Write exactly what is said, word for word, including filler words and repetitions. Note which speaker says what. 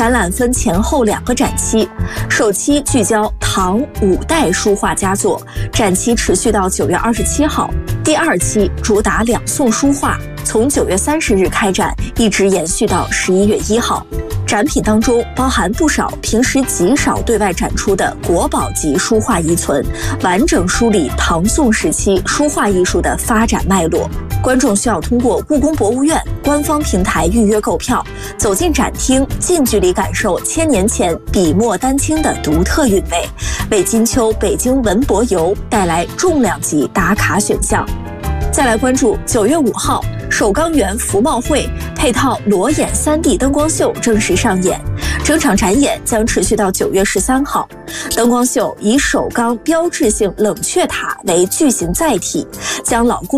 Speaker 1: 展览分前后两个展期，首期聚焦唐五代书画佳作，展期持续到九月二十七号。第二期主打两宋书画，从九月三十日开展，一直延续到十一月一号。展品当中包含不少平时极少对外展出的国宝级书画遗存，完整梳理唐宋时期书画艺术的发展脉络。观众需要通过故宫博物院官方平台预约购票，走进展厅，近距离感受千年前笔墨丹青的独特韵味，为金秋北京文博游带来重量级打卡选项。再来关注九月五号，首钢园服贸会配套裸眼 三 D 灯光秀正式上演，整场展演将持续到九月十三号。灯光秀以首钢标志性冷却塔为巨型载体，将老故